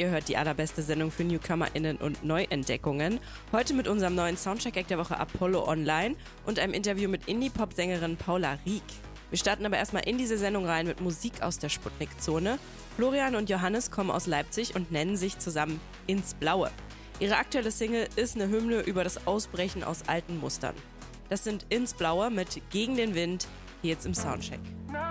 Ihr hört die allerbeste Sendung für NewcomerInnen und Neuentdeckungen. Heute mit unserem neuen Soundcheck-Act der Woche Apollo Online und einem Interview mit Indie-Pop-Sängerin Paula Rieck. Wir starten aber erstmal in diese Sendung rein mit Musik aus der Sputnik-Zone. Florian und Johannes kommen aus Leipzig und nennen sich zusammen Ins Blaue. Ihre aktuelle Single ist eine Hymne über das Ausbrechen aus alten Mustern. Das sind Ins Blaue mit Gegen den Wind, hier jetzt im Soundcheck.